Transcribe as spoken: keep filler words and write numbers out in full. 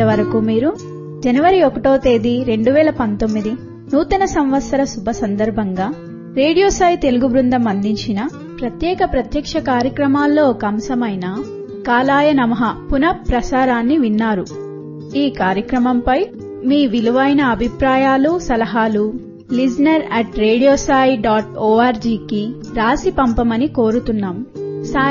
ఇంతవరకు మీరు జనవరి ఒకటో తేదీ రెండు వేల పంతొమ్మిది నూతన సంవత్సర శుభ సందర్భంగా రేడియో సాయి తెలుగు బృందం అందించిన ప్రత్యేక ప్రత్యక్ష కార్యక్రమాల్లో ఒక అంశమైన కాలాయ నమః పునః ప్రసారాన్ని విన్నారు. ఈ కార్యక్రమంపై మీ విలువైన అభిప్రాయాలు, సలహాలు లిజనర్ అట్ రేడియోసాయి డాట్ ఓఆర్జీకి రాసి పంపమని కోరుతున్నాం.